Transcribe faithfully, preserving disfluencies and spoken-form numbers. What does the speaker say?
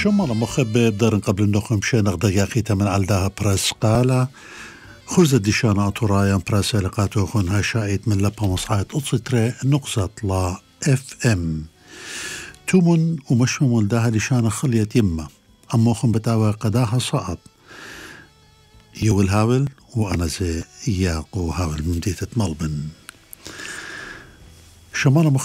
شمال مخبب دارن قبل النقم شينغ دقاقي تمن عالداها براس قالة خرزة ديشانا طرايا براس لقاتو خونها شايت من لبا مصعات أتصتري نقصة لا اف ام تومن ومشمم لداها ديشانا خليت يمة أموخن بتاوى قداها صعب يول هاول وأنا زي إياقو هاول من ديتة ملبن شمال